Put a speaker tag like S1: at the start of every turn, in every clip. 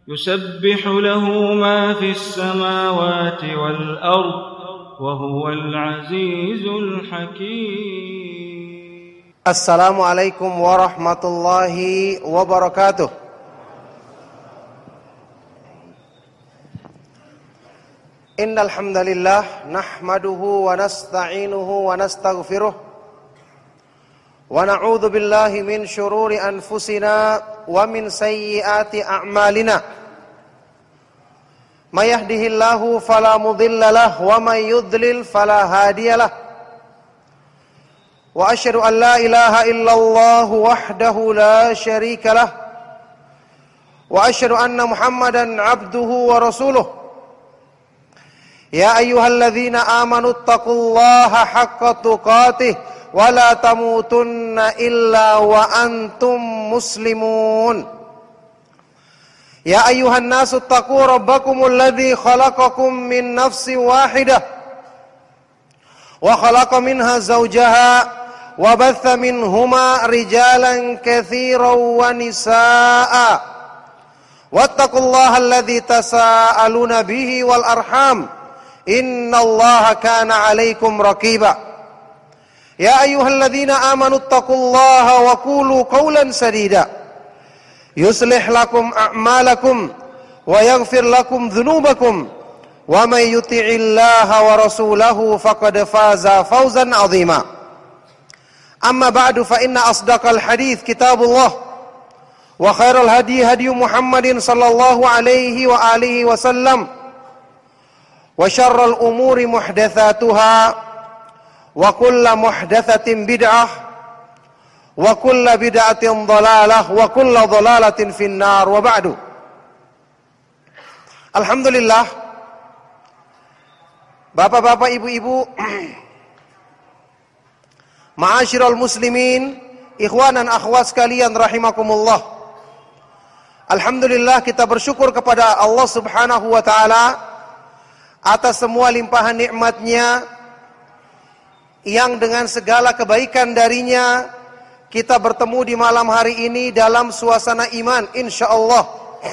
S1: يسبح له ما في السماوات والأرض وهو العزيز الحكيم.
S2: السلام عليكم ورحمة الله وبركاته. إن الحمد لله نحمده ونستعينه ونستغفره ونعوذ بالله من شرور أنفسنا ومن سيئات أعمالنا من يهده الله فلا مضل له ومن يضلل فلا هادي له وأشهد أن لا إله إلا الله وحده لا شريك له وأشهد أن محمدا عبده ورسوله يا أيها الذين آمنوا اتقوا الله حق تقاته ولا تموتن إلا وأنتم مسلمون يا أيها الناس اتقوا ربكم الذي خلقكم من نفس واحدة وخلق منها زوجها وبث منهما رجالا كثيرا ونساء واتقوا الله الذي تساءلون به والأرحام إن الله كان عليكم رقيبا يا أيها الذين آمنوا اتقوا الله وقولوا قولا سديدا يصلح لكم أعمالكم ويغفر لكم ذنوبكم ومن يطع الله ورسوله فقد فاز فوزا عظيما أما بعد فإن أصدق الحديث كتاب الله وخير الهدي هدي محمد صلى الله عليه وآله وسلم وشر الأمور محدثاتها وكل محدثة بدعة وكل بدعة ضلالة وكل ضلالة في النار وبعد. Alhamdulillah, bapak-bapak, ibu-ibu, ma'asyiral muslimin, ikhwan dan akhwat sekalian rahimakumullah. Alhamdulillah, kita bersyukur kepada Allah Subhanahu wa taala atas semua limpahan nikmat-Nya yang dengan segala kebaikan darinya kita bertemu di malam hari ini dalam suasana iman, insyaallah.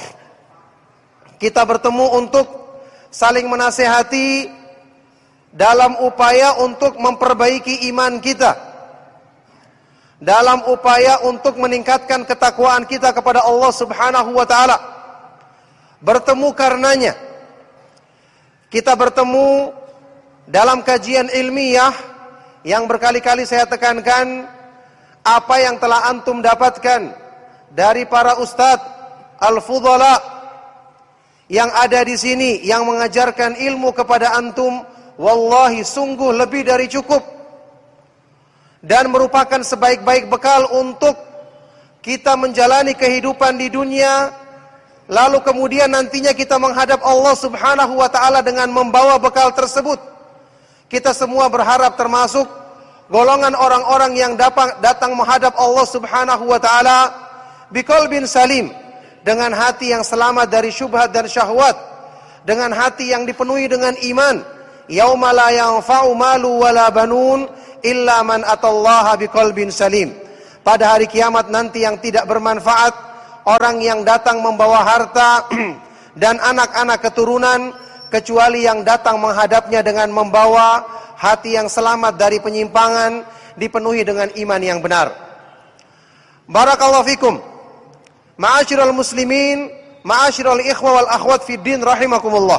S2: Kita bertemu untuk saling menasehati dalam upaya untuk memperbaiki iman kita, dalam upaya untuk meningkatkan ketakwaan kita kepada Allah Subhanahu wa taala. Bertemu karenanya kita bertemu dalam kajian ilmiah yang berkali-kali saya tekankan, apa yang telah antum dapatkan dari para ustadz al-fudhala yang ada di sini, yang mengajarkan ilmu kepada antum, wallahi sungguh lebih dari cukup dan merupakan sebaik-baik bekal untuk kita menjalani kehidupan di dunia, lalu kemudian nantinya kita menghadap Allah Subhanahu wa taala dengan membawa bekal tersebut. Kita semua berharap termasuk golongan orang-orang yang datang menghadap Allah Subhanahu wa taala biqalbin salim, dengan hati yang selamat dari syubhat dan syahwat, dengan hati yang dipenuhi dengan iman. Yauma la yanfa'u malu wala banun illa man atallaha biqalbin salim. Pada hari kiamat nanti yang tidak bermanfaat orang yang datang membawa harta dan anak-anak keturunan, kecuali yang datang menghadapnya dengan membawa hati yang selamat dari penyimpangan, dipenuhi dengan iman yang benar. Barakallahu fikum, ma'asyiral muslimin, ma'asyiral ikhwa wal akhwat fid din rahimakumullah.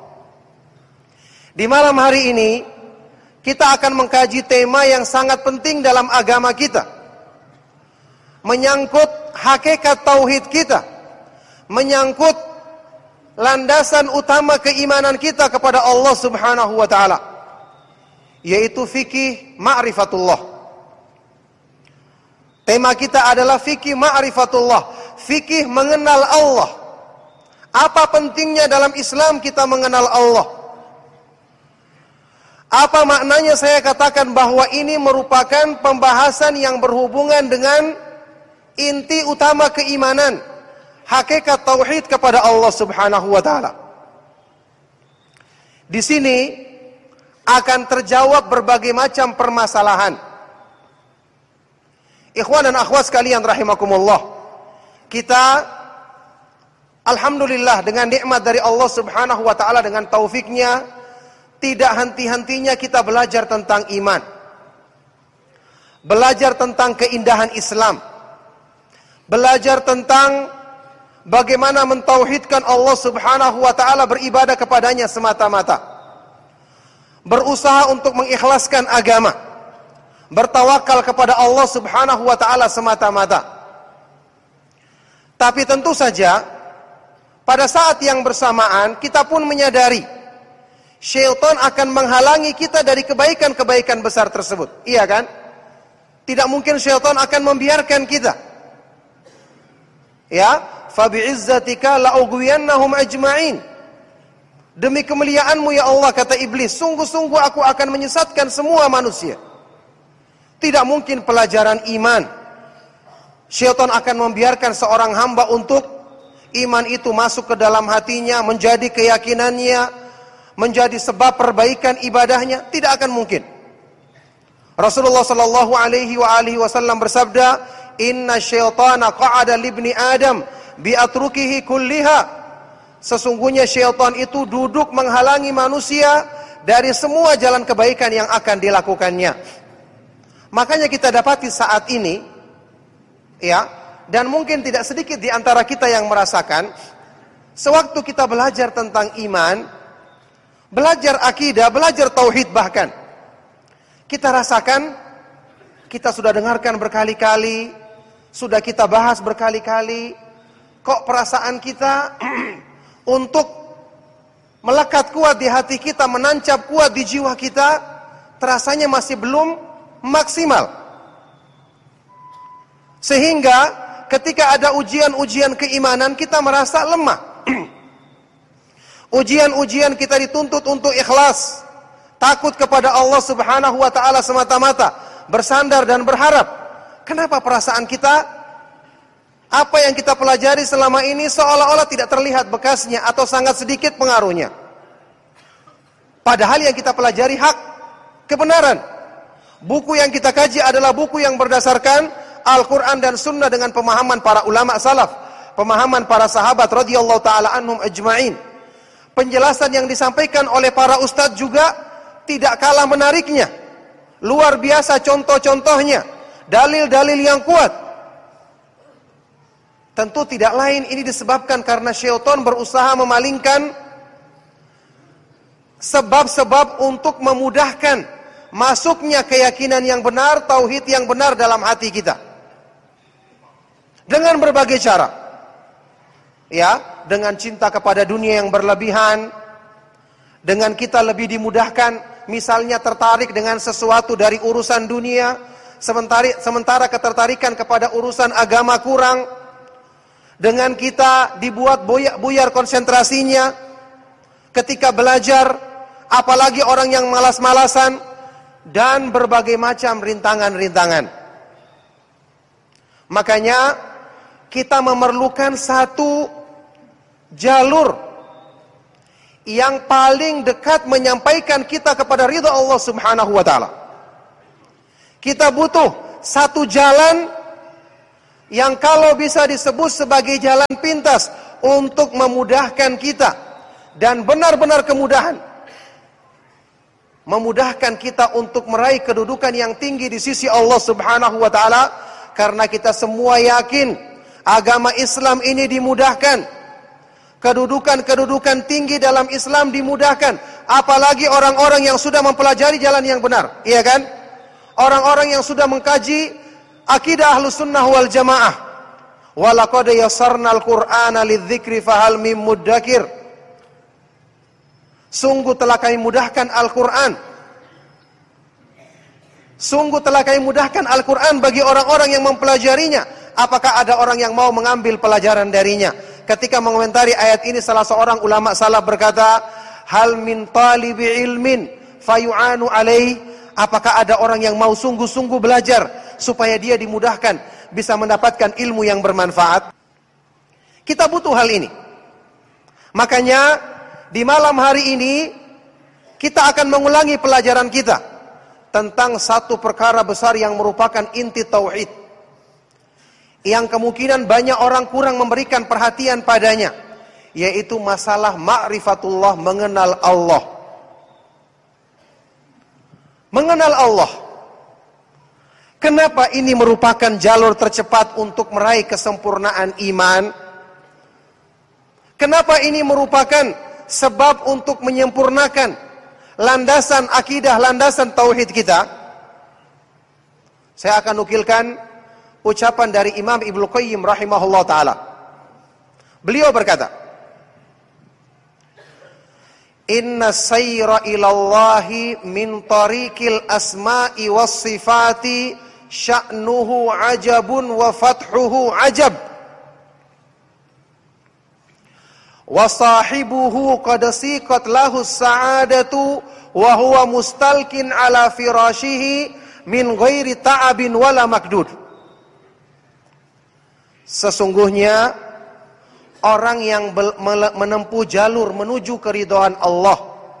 S2: Di malam hari ini kita akan mengkaji tema yang sangat penting dalam agama kita, menyangkut hakikat tauhid kita, menyangkut landasan utama keimanan kita kepada Allah Subhanahu wa taala, yaitu fikih ma'rifatullah. Tema kita adalah fikih ma'rifatullah, fikih mengenal Allah. Apa pentingnya dalam Islam kita mengenal Allah? Apa maknanya saya katakan bahwa ini merupakan pembahasan yang berhubungan dengan inti utama keimanan, hakikat tauhid kepada Allah Subhanahu wa taala. Di sini akan terjawab berbagai macam permasalahan. Ikhwan dan akhwat sekalian rahimakumullah, kita Alhamdulillah dengan nikmat dari Allah Subhanahu wa taala, dengan taufiknya, tidak henti-hentinya kita belajar tentang iman. Belajar tentang keindahan Islam. Belajar tentang bagaimana mentauhidkan Allah Subhanahu wa taala, beribadah kepadanya semata-mata. Berusaha untuk mengikhlaskan agama. Bertawakal kepada Allah Subhanahu wa taala semata-mata. Tapi tentu saja pada saat yang bersamaan kita pun menyadari syaitan akan menghalangi kita dari kebaikan-kebaikan besar tersebut. Iya kan? Tidak mungkin syaitan akan membiarkan kita. Ya, fa bi'izzatika la'ughwiyannahum ajma'in. Demi kemuliaanmu ya Allah, kata iblis, sungguh-sungguh aku akan menyesatkan semua manusia. Tidak mungkin pelajaran iman syaitan akan membiarkan seorang hamba untuk iman itu masuk ke dalam hatinya, menjadi keyakinannya, menjadi sebab perbaikan ibadahnya. Tidak akan mungkin. Rasulullah sallallahu alaihi wasallam bersabda, "Inna syaitana qa'ada libni Adam bi atrukihi kulliha." Sesungguhnya syaitan itu duduk menghalangi manusia dari semua jalan kebaikan yang akan dilakukannya. Makanya kita dapati saat ini, ya, dan mungkin tidak sedikit di antara kita yang merasakan, sewaktu kita belajar tentang iman, belajar akidah, belajar tauhid bahkan, kita rasakan, kita sudah dengarkan berkali-kali, sudah kita bahas berkali-kali, kok perasaan kita untuk melekat kuat di hati kita, menancap kuat di jiwa kita, terasanya masih belum maksimal. Sehingga ketika ada ujian-ujian keimanan, kita merasa lemah. Ujian-ujian kita dituntut untuk ikhlas, takut kepada Allah Subhanahu wa taala semata-mata, bersandar dan berharap. Kenapa perasaan kita, apa yang kita pelajari selama ini seolah-olah tidak terlihat bekasnya atau sangat sedikit pengaruhnya? Padahal yang kita pelajari hak, kebenaran. Buku yang kita kaji adalah buku yang berdasarkan Al-Quran dan Sunnah dengan pemahaman para ulama salaf, pemahaman para sahabat radhiyallahu ta'ala anhum ajma'in. Penjelasan yang disampaikan oleh para ustadz juga tidak kalah menariknya. Luar biasa contoh-contohnya, dalil-dalil yang kuat. Tentu tidak lain ini disebabkan karena syaitan berusaha memalingkan sebab-sebab untuk memudahkan masuknya keyakinan yang benar, tauhid yang benar dalam hati kita. Dengan berbagai cara. Ya, dengan cinta kepada dunia yang berlebihan, dengan kita lebih dimudahkan, misalnya tertarik dengan sesuatu dari urusan dunia, sementara ketertarikan kepada urusan agama kurang. Dengan kita dibuat buyar konsentrasinya ketika belajar, apalagi orang yang malas-malasan, dan berbagai macam rintangan-rintangan. Makanya kita memerlukan satu jalur yang paling dekat menyampaikan kita kepada ridha Allah Subhanahu wa taala. Kita butuh satu jalan yang kalau bisa disebut sebagai jalan pintas untuk memudahkan kita, dan benar-benar kemudahan, memudahkan kita untuk meraih kedudukan yang tinggi di sisi Allah Subhanahu wa taala, karena kita semua yakin agama Islam ini dimudahkan. Kedudukan-kedudukan tinggi dalam Islam dimudahkan, apalagi orang-orang yang sudah mempelajari jalan yang benar, iya kan? Orang-orang yang sudah mengkaji akidah Ahlus Sunnah wal Jamaah. Wa laqad yassarnal Qur'ana lidzikri fahal mim muddakir. Sungguh telah kami mudahkan Al-Quran. Sungguh telah kami mudahkan Al-Quran bagi orang-orang yang mempelajarinya. Apakah ada orang yang mau mengambil pelajaran darinya? Ketika mengomentari ayat ini, salah seorang ulama salaf berkata, hal min talibi ilmin fayu'anu alaih. Apakah ada orang yang mau sungguh-sungguh belajar supaya dia dimudahkan bisa mendapatkan ilmu yang bermanfaat? Kita butuh hal ini. Makanya di malam hari ini kita akan mengulangi pelajaran kita tentang satu perkara besar yang merupakan inti tauhid, yang kemungkinan banyak orang kurang memberikan perhatian padanya. yaitu masalah ma'rifatullah, mengenal Allah. Mengenal Allah. Kenapa ini merupakan jalur tercepat untuk meraih kesempurnaan iman? Kenapa ini merupakan sebab untuk menyempurnakan landasan akidah, landasan tauhid kita? Saya akan nukilkan ucapan dari Imam Ibnu Qayyim rahimahullah ta'ala. Beliau berkata, Inna sayra ilallahi min tariqil asma'i was sifati sya'nuhu ajabun wa fathuhu ajab. Wa sahibuhu qad siqat lahu sa'adatu wa huwa mustalkin ala firashihi min ghairi ta'abin wala makdud. Sesungguhnya orang yang menempuh jalur menuju keridhaan Allah,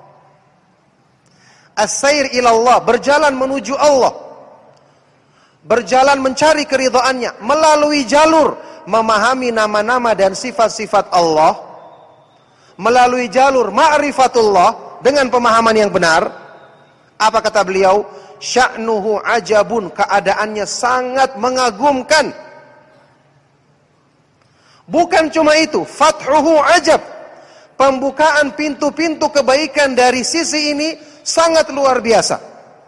S2: as-sair ilallah, berjalan menuju Allah, berjalan mencari keridhaannya melalui jalur memahami nama-nama dan sifat-sifat Allah, melalui jalur ma'rifatullah dengan pemahaman yang benar. Apa kata beliau? Sya'nuhu ajabun, keadaannya sangat mengagumkan. Bukan cuma itu, fathuhu ajab, pembukaan pintu-pintu kebaikan dari sisi ini sangat luar biasa.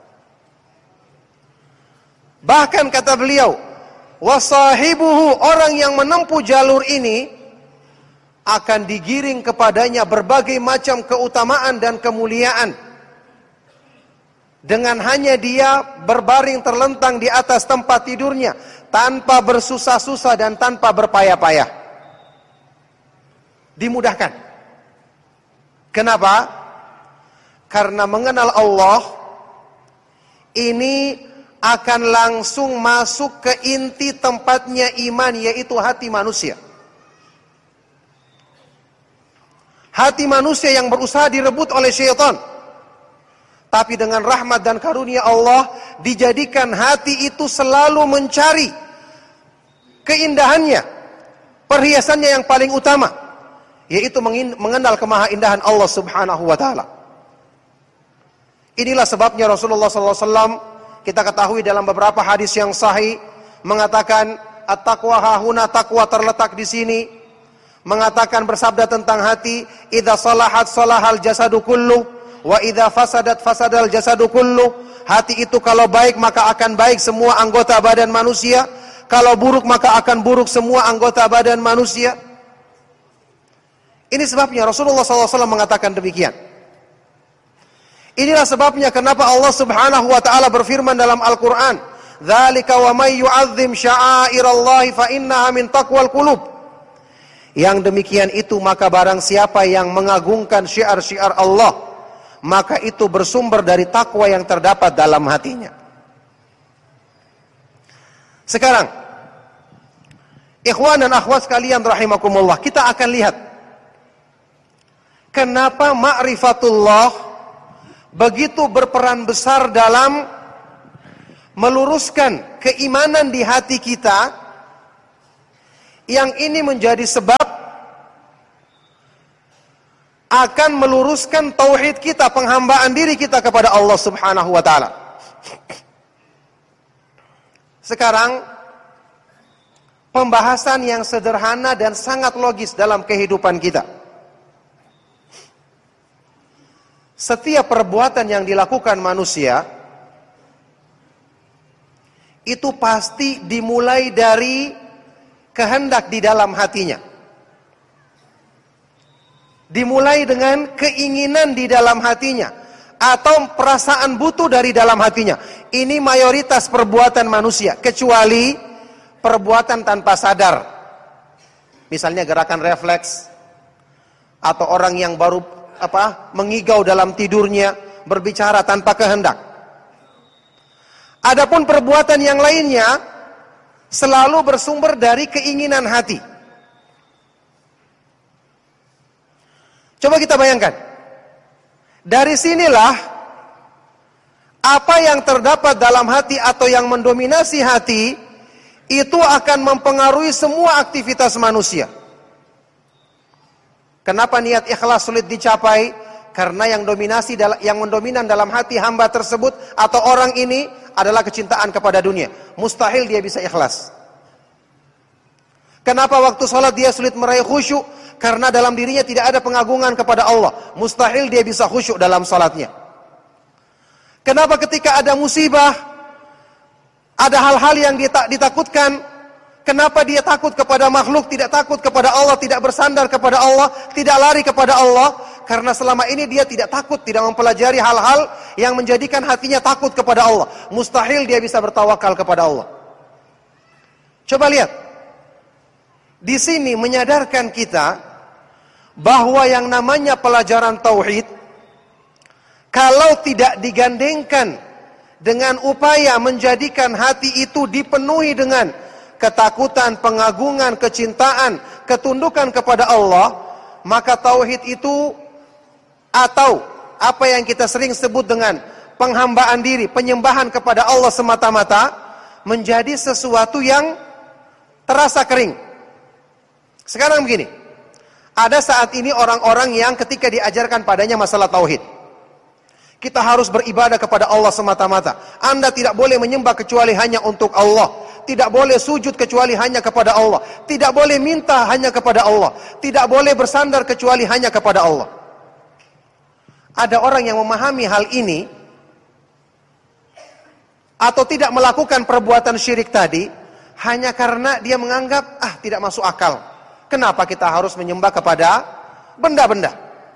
S2: Bahkan kata beliau, wasahibuhu, orang yang menempuh jalur ini akan digiring kepadanya berbagai macam keutamaan dan kemuliaan, dengan hanya dia berbaring terlentang di atas tempat tidurnya tanpa bersusah-susah dan tanpa berpayah-payah. Dimudahkan. Kenapa? Karena mengenal Allah ini akan langsung masuk ke inti tempatnya iman, yaitu hati manusia. Hati manusia yang berusaha direbut oleh syaitan. Tapi dengan rahmat dan karunia Allah, dijadikan hati itu selalu mencari keindahannya, perhiasannya yang paling utama, yaitu mengenal kemahaindahan Allah subhanahu wa ta'ala. Inilah sebabnya Rasulullah SAW, kita ketahui dalam beberapa hadis yang sahih, mengatakan, at-taqwa hahuna, takwa terletak di sini. Mengatakan, bersabda tentang hati, idza salahat salahal jasadu kullu, wa idza fasadat fasadal jasadu kullu. Hati itu kalau baik maka akan baik semua anggota badan manusia, kalau buruk maka akan buruk semua anggota badan manusia. Ini sebabnya Rasulullah SAW mengatakan demikian. Inilah sebabnya kenapa Allah subhanahu wa ta'ala berfirman dalam Al-Quran, dzalika wa may yu'azzim sya'airallahi fa innaha min taqwal qulub. Yang demikian itu, maka barang siapa yang mengagungkan syiar-syiar Allah, maka itu bersumber dari takwa yang terdapat dalam hatinya. Sekarang, ikhwan dan akhwat sekalian rahimakumullah, kita akan lihat kenapa ma'rifatullah begitu berperan besar dalam meluruskan keimanan di hati kita, yang ini menjadi sebab akan meluruskan tauhid kita, penghambaan diri kita kepada Allah subhanahu wa ta'ala. Sekarang, pembahasan yang sederhana dan sangat logis dalam kehidupan kita. Setiap perbuatan yang dilakukan manusia itu pasti dimulai dari kehendak di dalam hatinya. Dimulai dengan keinginan di dalam hatinya atau perasaan butuh dari dalam hatinya. Ini mayoritas perbuatan manusia, kecuali perbuatan tanpa sadar. Misalnya gerakan refleks, atau orang yang baru mengigau dalam tidurnya, berbicara tanpa kehendak. Adapun perbuatan yang lainnya selalu bersumber dari keinginan hati. Coba kita bayangkan. Dari sinilah apa yang terdapat dalam hati atau yang mendominasi hati itu akan mempengaruhi semua aktivitas manusia. Kenapa niat ikhlas sulit dicapai? Karena yang mendominan dalam hati hamba tersebut atau orang ini adalah kecintaan kepada dunia. Mustahil dia bisa ikhlas. Kenapa waktu sholat dia sulit meraih khusyuk? Karena dalam dirinya tidak ada pengagungan kepada Allah. Mustahil dia bisa khusyuk dalam sholatnya. Kenapa ketika ada musibah, ada hal-hal yang ditakutkan, kenapa dia takut kepada makhluk, tidak takut kepada Allah, tidak bersandar kepada Allah, tidak lari kepada Allah? Karena selama ini dia tidak takut, tidak mempelajari hal-hal yang menjadikan hatinya takut kepada Allah. Mustahil dia bisa bertawakal kepada Allah. Coba lihat. Di sini menyadarkan kita bahwa yang namanya pelajaran tauhid, kalau tidak digandengkan dengan upaya menjadikan hati itu dipenuhi dengan ketakutan, pengagungan, kecintaan, ketundukan kepada Allah, maka tauhid itu atau apa yang kita sering sebut dengan penghambaan diri, penyembahan kepada Allah semata-mata, menjadi sesuatu yang terasa kering. Sekarang begini, ada saat ini orang-orang yang ketika diajarkan padanya masalah tauhid, kita harus beribadah kepada Allah semata-mata. Anda tidak boleh menyembah kecuali hanya untuk Allah. Tidak boleh sujud kecuali hanya kepada Allah. Tidak boleh minta hanya kepada Allah. Tidak boleh bersandar kecuali hanya kepada Allah. Ada orang yang memahami hal ini atau tidak melakukan perbuatan syirik tadi hanya karena dia menganggap tidak masuk akal. Kenapa kita harus menyembah kepada benda-benda?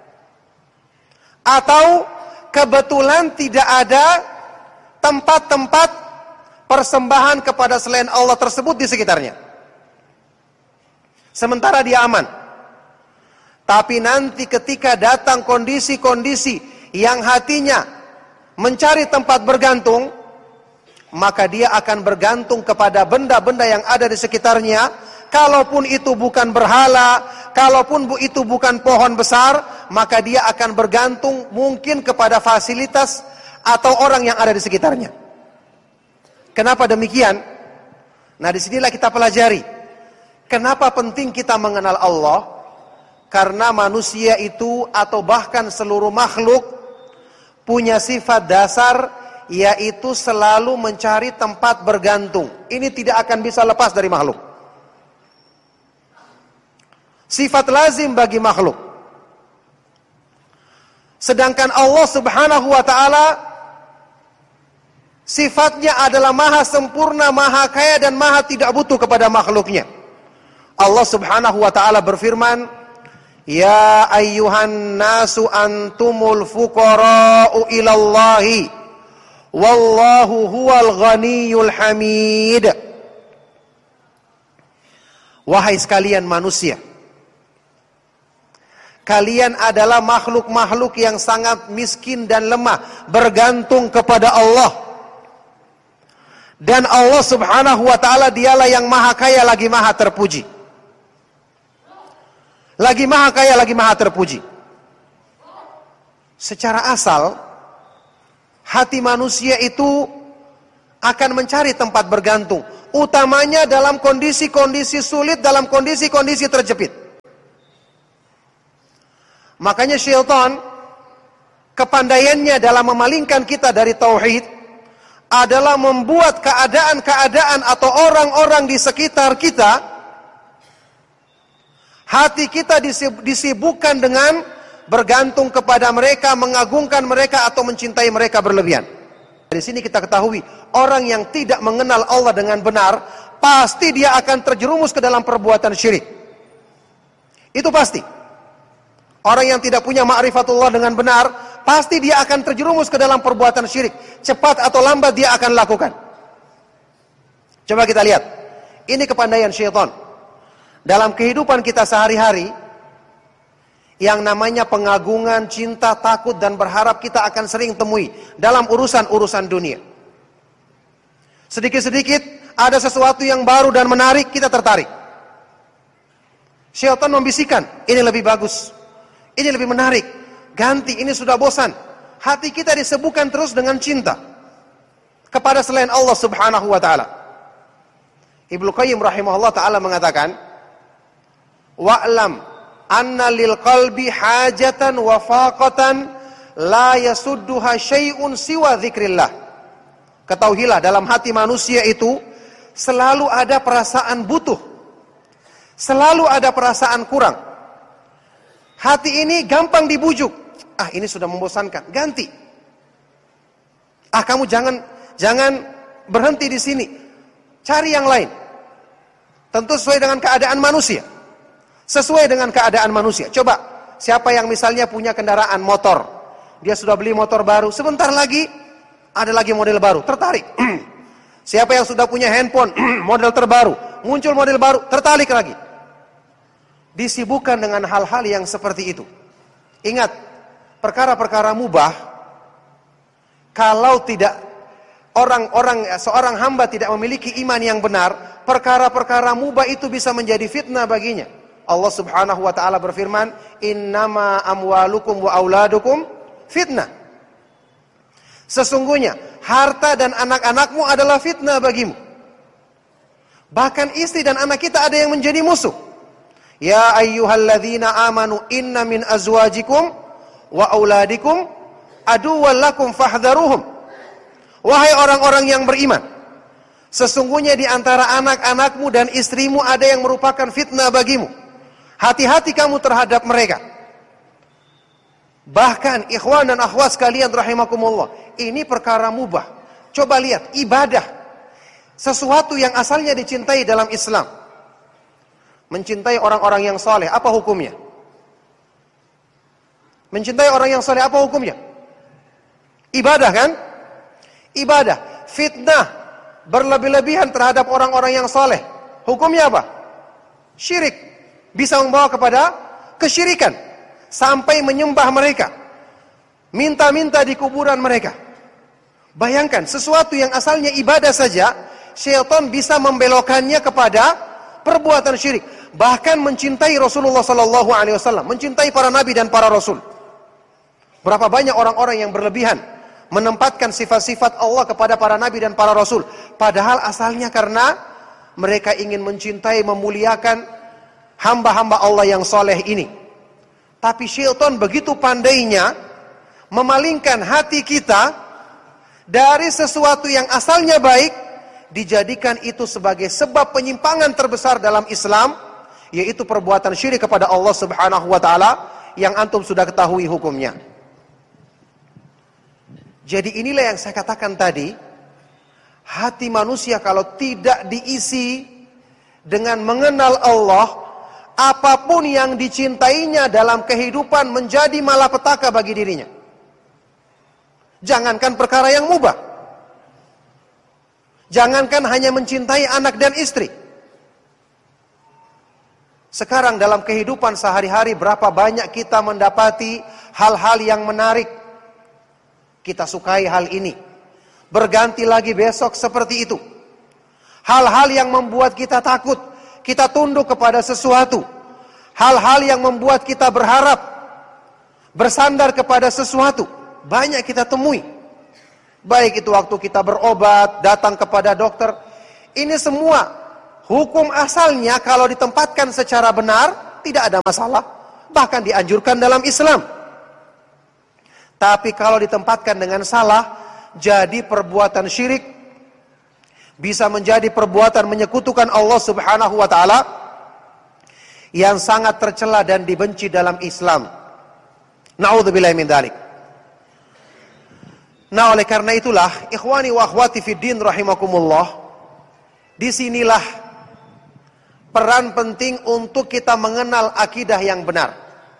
S2: Atau kebetulan tidak ada tempat-tempat persembahan kepada selain Allah tersebut di sekitarnya. Sementara dia aman. Tapi nanti ketika datang kondisi-kondisi yang hatinya mencari tempat bergantung, maka dia akan bergantung kepada benda-benda yang ada di sekitarnya. Kalaupun itu bukan berhala, kalaupun itu bukan pohon besar, maka dia akan bergantung mungkin kepada fasilitas atau orang yang ada di sekitarnya. Kenapa demikian? Nah, disinilah kita pelajari. Kenapa penting kita mengenal Allah? Karena manusia itu atau bahkan seluruh makhluk punya sifat dasar, yaitu selalu mencari tempat bergantung. Ini tidak akan bisa lepas dari makhluk. Sifat lazim bagi makhluk. Sedangkan Allah Subhanahu wa ta'ala sifatnya adalah maha sempurna, maha kaya dan maha tidak butuh kepada makhluknya. Allah Subhanahu wa ta'ala berfirman, Ya ayyuhan nasu antumul fuqara'u ilallahi wallahu huwal ghaniyul hamid. Wahai sekalian manusia, kalian adalah makhluk-makhluk yang sangat miskin dan lemah, bergantung kepada Allah. Dan Allah Subhanahu wa ta'ala dialah yang maha kaya lagi maha terpuji. Lagi maha kaya lagi maha terpuji. Secara asal, hati manusia itu akan mencari tempat bergantung, utamanya dalam kondisi-kondisi sulit, dalam kondisi-kondisi terjepit. Makanya syaitan, kepandaiannya dalam memalingkan kita dari tauhid adalah membuat keadaan-keadaan atau orang-orang di sekitar kita, hati kita disibukkan dengan bergantung kepada mereka, mengagungkan mereka atau mencintai mereka berlebihan. Dari sini kita ketahui, orang yang tidak mengenal Allah dengan benar, pasti dia akan terjerumus ke dalam perbuatan syirik. Itu pasti. Orang yang tidak punya ma'rifatullah dengan benar, pasti dia akan terjerumus ke dalam perbuatan syirik. Cepat atau lambat dia akan lakukan. Coba kita lihat. Ini kepandaian syaitan. Dalam kehidupan kita sehari-hari, yang namanya pengagungan, cinta, takut, dan berharap kita akan sering temui dalam urusan-urusan dunia. Sedikit-sedikit ada sesuatu yang baru dan menarik, kita tertarik. Syaitan membisikkan, ini lebih bagus, ini lebih menarik, ganti, ini sudah bosan. Hati kita disibukkan terus dengan cinta kepada selain Allah Subhanahu wa ta'ala. Ibnu Qayyim rahimahullah ta'ala mengatakan, wa'lam anna lil qalbi hajatan wa faqatan la yasudduha syai'un siwa dzikrillah. Ketahuilah, dalam hati manusia itu selalu ada perasaan butuh, selalu ada perasaan kurang. Hati ini gampang dibujuk. Ini sudah membosankan, ganti. Kamu jangan berhenti di sini, cari yang lain. Tentu sesuai dengan keadaan manusia. Sesuai dengan keadaan manusia. Coba, siapa yang misalnya punya kendaraan motor, dia sudah beli motor baru, sebentar lagi ada lagi model baru, tertarik. Siapa yang sudah punya handphone, model terbaru, muncul model baru, tertarik lagi. Disibukkan dengan hal-hal yang seperti itu. Ingat, perkara-perkara mubah, kalau tidak seorang hamba tidak memiliki iman yang benar, perkara-perkara mubah itu bisa menjadi fitnah baginya. Allah Subhanahu wa taala berfirman, "Innama amwalukum wa auladukum fitnah." Sesungguhnya harta dan anak-anakmu adalah fitnah bagimu. Bahkan istri dan anak kita ada yang menjadi musuh. Ya ayyuhalladzina amanu inna min azwajikum wa auladikum aduwwan lakum fahdharuhum. Wahai orang-orang yang beriman, sesungguhnya di antara anak-anakmu dan istrimu ada yang merupakan fitnah bagimu. Hati-hati kamu terhadap mereka. Bahkan ikhwan dan akhwat sekalian rahimakumullah, ini perkara mubah. Coba lihat, ibadah, sesuatu yang asalnya dicintai dalam Islam. Mencintai orang-orang yang saleh, apa hukumnya? Mencintai orang yang saleh, apa hukumnya? Ibadah kan? Ibadah. Fitnah, berlebih-lebihan terhadap orang-orang yang saleh, hukumnya apa? Syirik. Bisa membawa kepada kesyirikan, sampai menyembah mereka, minta-minta di kuburan mereka. Bayangkan, sesuatu yang asalnya ibadah saja, syaitan bisa membelokkannya kepada perbuatan syirik. Bahkan mencintai Rasulullah SAW, mencintai para nabi dan para rasul. Berapa banyak orang-orang yang berlebihan menempatkan sifat-sifat Allah kepada para nabi dan para rasul, padahal asalnya karena mereka ingin mencintai, memuliakan hamba-hamba Allah yang soleh ini. Tapi syaitan begitu pandainya memalingkan hati kita dari sesuatu yang asalnya baik, dijadikan itu sebagai sebab penyimpangan terbesar dalam Islam, yaitu perbuatan syirik kepada Allah Subhanahu wa taala yang antum sudah ketahui hukumnya. Jadi inilah yang saya katakan tadi, hati manusia kalau tidak diisi dengan mengenal Allah, apapun yang dicintainya dalam kehidupan menjadi malapetaka bagi dirinya. Jangankan perkara yang mubah, jangankan hanya mencintai anak dan istri. Sekarang dalam kehidupan sehari-hari, berapa banyak kita mendapati hal-hal yang menarik. Kita sukai hal ini, berganti lagi besok seperti itu. Hal-hal yang membuat kita takut, kita tunduk kepada sesuatu. Hal-hal yang membuat kita berharap, bersandar kepada sesuatu, banyak kita temui. Baik itu waktu kita berobat, datang kepada dokter. Ini semua hukum asalnya kalau ditempatkan secara benar tidak ada masalah, bahkan dianjurkan dalam Islam. Tapi kalau ditempatkan dengan salah, jadi perbuatan syirik, bisa menjadi perbuatan menyekutukan Allah Subhanahu wa taala yang sangat tercela dan dibenci dalam Islam. Na'udzubillahi min dzalik. Nah, oleh karena itulah, ikhwani wa akhwati fid din rahimakumullah, disinilah peran penting untuk kita mengenal akidah yang benar.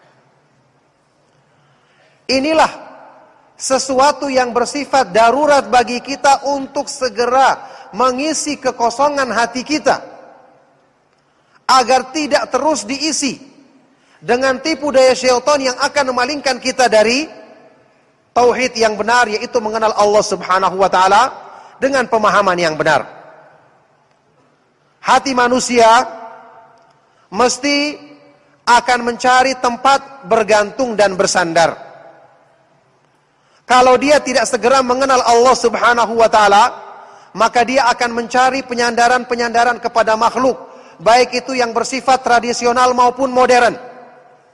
S2: Inilah sesuatu yang bersifat darurat bagi kita untuk segera mengisi kekosongan hati kita, agar tidak terus diisi dengan tipu daya syaitan yang akan memalingkan kita dari tauhid yang benar, yaitu mengenal Allah Subhanahu wa taala dengan pemahaman yang benar. Hati manusia mesti akan mencari tempat bergantung dan bersandar. Kalau dia tidak segera mengenal Allah Subhanahu wa taala, maka dia akan mencari penyandaran-penyandaran kepada makhluk, baik itu yang bersifat tradisional maupun modern.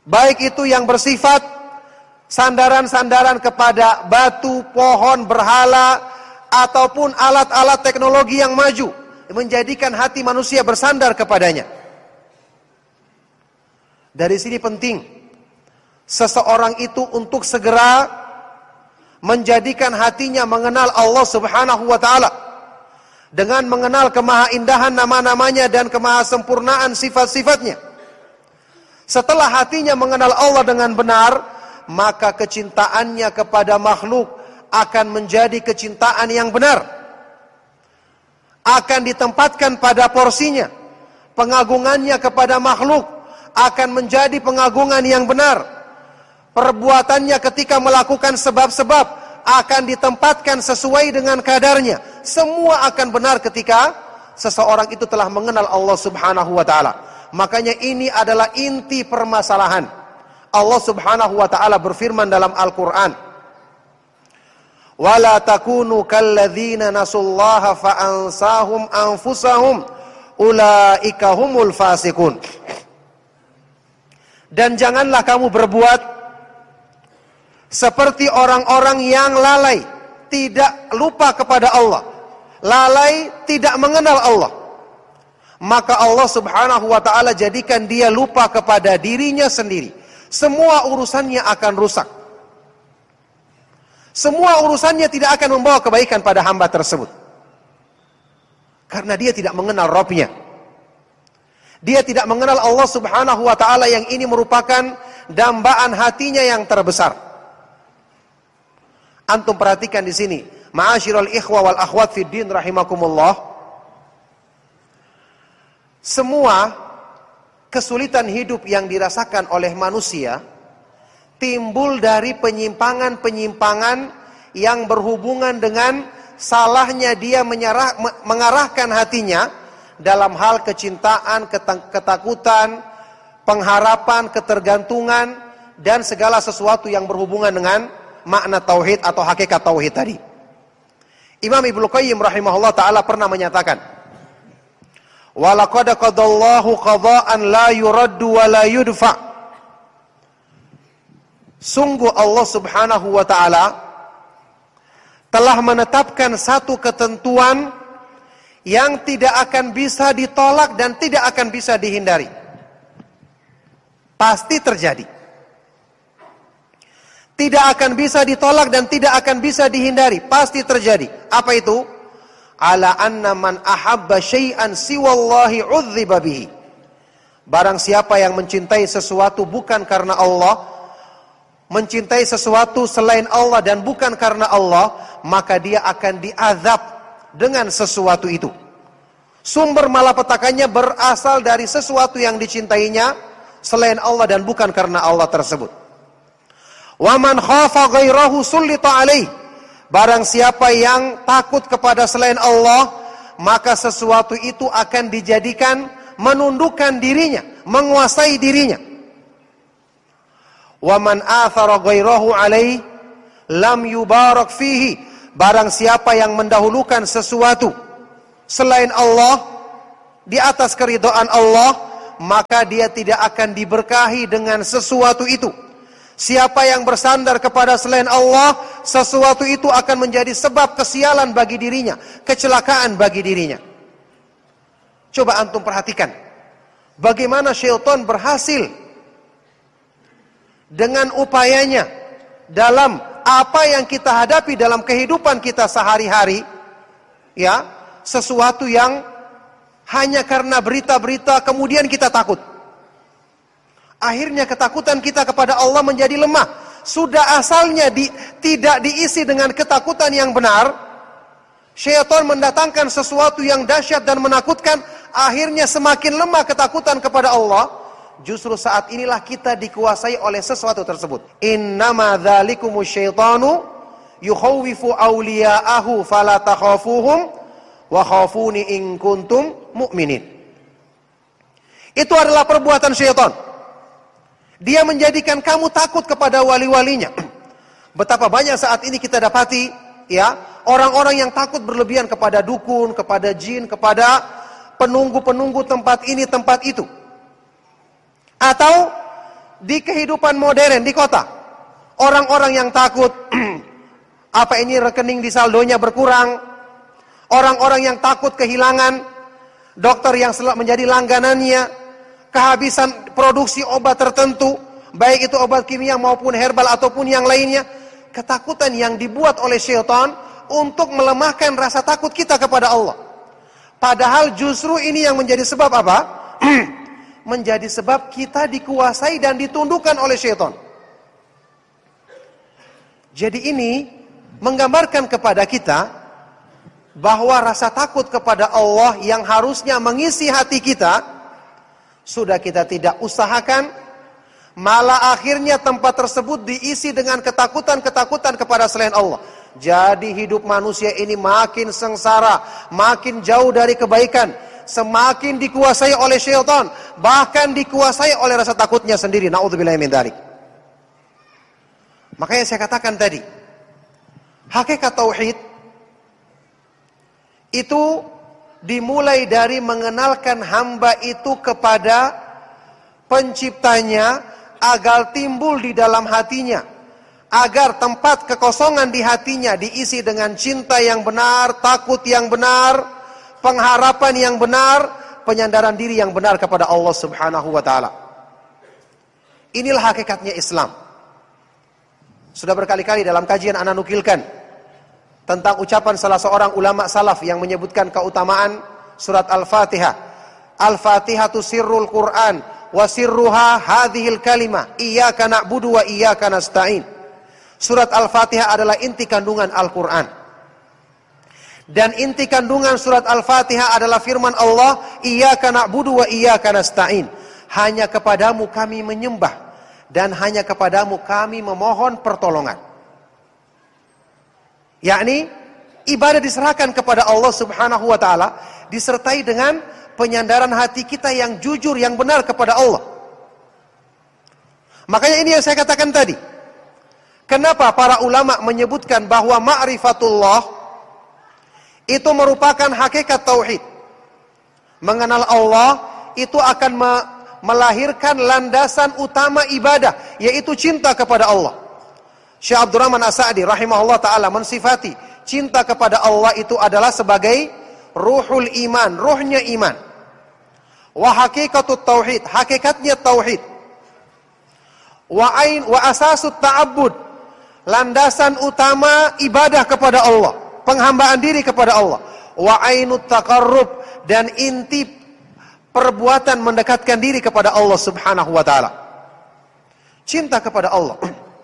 S2: baik itu yang bersifat sandaran-sandaran kepada batu, pohon, berhala, ataupun alat-alat teknologi yang maju, menjadikan hati manusia bersandar kepadanya. Dari sini penting seseorang itu untuk segera menjadikan hatinya mengenal Allah Subhanahu wa ta'ala, dengan mengenal kemahaindahan nama-namanya dan kemahasempurnaan sifat-sifatnya. Setelah hatinya mengenal Allah dengan benar, maka kecintaannya kepada makhluk akan menjadi kecintaan yang benar, akan ditempatkan pada porsinya. Pengagungannya kepada makhluk akan menjadi pengagungan yang benar. Perbuatannya ketika melakukan sebab-sebab akan ditempatkan sesuai dengan kadarnya. Semua akan benar ketika seseorang itu telah mengenal Allah Subhanahu wa ta'ala. Makanya ini adalah inti permasalahan. Allah Subhanahu wa ta'ala berfirman dalam Al-Quran, وَلَا تَكُونُوا كَالَّذِينَ نَسُوا اللَّهَ فَأَنْسَاهُمْ أَنْفُسَهُمْ أُولَئِكَ هُمُ الْفَاسِقُونَ. Dan janganlah kamu berbuat seperti orang-orang yang lalai, tidak lupa kepada Allah, lalai tidak mengenal Allah. Maka Allah Subhanahu wa ta'ala jadikan dia lupa kepada dirinya sendiri. Semua urusannya akan rusak. Semua urusannya tidak akan membawa kebaikan pada hamba tersebut, karena dia tidak mengenal Rabb-nya. Dia tidak mengenal Allah Subhanahu wa ta'ala, yang ini merupakan dambaan hatinya yang terbesar. Antum perhatikan di sini, ma'asyiral ikhwa wal akhwat fid din rahimakumullah. Semua kesulitan hidup yang dirasakan oleh manusia timbul dari penyimpangan-penyimpangan yang berhubungan dengan salahnya dia mengarahkan hatinya dalam hal kecintaan, ketakutan, pengharapan, ketergantungan, dan segala sesuatu yang berhubungan dengan makna tauhid atau hakikat tauhid tadi. Imam Ibnu Qayyim rahimahullah ta'ala pernah menyatakan, وَلَقَدْ قَضَى اللَّهُ قَضَاءً لَا يُرَدُّ وَلَا يُدْفَعُ. Sungguh Allah Subhanahu wa ta'ala telah menetapkan satu ketentuan yang tidak akan bisa ditolak dan tidak akan bisa dihindari. Pasti terjadi. Tidak akan bisa ditolak dan tidak akan bisa dihindari. Pasti terjadi. Apa itu? Ala anna man ahabba syai'an siwallahi udziba bihi. Barang siapa yang mencintai sesuatu bukan karena Allah, mencintai sesuatu selain Allah dan bukan karena Allah, maka dia akan diazab dengan sesuatu itu. Sumber malapetakannya berasal dari sesuatu yang dicintainya selain Allah dan bukan karena Allah tersebut. Wa man khafa ghairahu sullita alaih. Barang siapa yang takut kepada selain Allah, maka sesuatu itu akan dijadikan menundukkan dirinya, menguasai dirinya. Wa man athara ghairahu alaih lam yubarak fihi. Barang siapa yang mendahulukan sesuatu selain Allah di atas keridhaan Allah, maka dia tidak akan diberkahi dengan sesuatu itu. Siapa yang bersandar kepada selain Allah, sesuatu itu akan menjadi sebab kesialan bagi dirinya, kecelakaan bagi dirinya. Coba antum perhatikan bagaimana syaitan berhasil dengan upayanya dalam apa yang kita hadapi dalam kehidupan kita sehari-hari, ya, sesuatu yang hanya karena berita-berita kemudian kita takut. Akhirnya ketakutan kita kepada Allah menjadi lemah. Sudah asalnya tidak diisi dengan ketakutan yang benar, syaitan mendatangkan sesuatu yang dahsyat dan menakutkan. Akhirnya semakin lemah ketakutan kepada Allah. Justru saat inilah kita dikuasai oleh sesuatu tersebut. Innama dzalikumus syaitanu yukhawwifu awliya'ahu fala takhafuhum wa khafuni in kuntum mu'minin. Itu adalah perbuatan syaitan. Dia menjadikan kamu takut kepada wali-walinya. Betapa banyak saat ini kita dapati, ya, orang-orang yang takut berlebihan kepada dukun, kepada jin, kepada penunggu-penunggu tempat ini, tempat itu. Atau di kehidupan modern di kota. Orang-orang yang takut apa ini rekening di saldonya berkurang. Orang-orang yang takut kehilangan dokter yang menjadi langganannya, kehabisan produksi obat tertentu, baik itu obat kimia maupun herbal ataupun yang lainnya. Ketakutan yang dibuat oleh syaitan untuk melemahkan rasa takut kita kepada Allah. Padahal justru ini yang menjadi sebab apa? Menjadi sebab kita dikuasai dan ditundukkan oleh syaitan. Jadi ini menggambarkan kepada kita bahwa rasa takut kepada Allah yang harusnya mengisi hati kita, sudah kita tidak usahakan, malah akhirnya tempat tersebut diisi dengan ketakutan-ketakutan kepada selain Allah. Jadi hidup manusia ini makin sengsara, makin jauh dari kebaikan, semakin dikuasai oleh syaitan, bahkan dikuasai oleh rasa takutnya sendiri. Na'udzubillahi min dzalik. Makanya saya katakan tadi, hakikat tauhid itu dimulai dari mengenalkan hamba itu kepada penciptanya agar timbul di dalam hatinya, agar tempat kekosongan di hatinya diisi dengan cinta yang benar, takut yang benar, pengharapan yang benar, penyandaran diri yang benar kepada Allah Subhanahu wa taala. Inilah hakikatnya Islam. Sudah berkali-kali dalam kajian ana nukilkan tentang ucapan salah seorang ulama salaf yang menyebutkan keutamaan surat Al-Fatihah. Al-Fatihatu sirrul Qur'an wa sirruha hadhil kalimah iyyaka na'budu wa iyyaka nasta'in. Surat Al-Fatihah adalah inti kandungan Al-Qur'an. Dan inti kandungan surat Al-Fatihah adalah firman Allah, iyyaka na'budu wa iyyaka nasta'in. Hanya kepadamu kami menyembah dan hanya kepadamu kami memohon pertolongan. Yakni ibadah diserahkan kepada Allah Subhanahu wa taala disertai dengan penyandaran hati kita yang jujur, yang benar kepada Allah. Makanya ini yang saya katakan tadi. Kenapa para ulama menyebutkan bahwa ma'rifatullah itu merupakan hakikat tauhid. Mengenal Allah itu akan melahirkan landasan utama ibadah, yaitu cinta kepada Allah. Syekh Abdurrahman As-Sa'di rahimahullah ta'ala mensifati cinta kepada Allah itu adalah sebagai ruhul iman, ruhnya iman. Wa hakikatut tauhid, hakikatnya tauhid. Wa asasut ta'abbud, landasan utama ibadah kepada Allah, penghambaan diri kepada Allah. Wa ainut taqarrub, dan inti perbuatan mendekatkan diri kepada Allah Subhanahu wa taala. Cinta kepada Allah.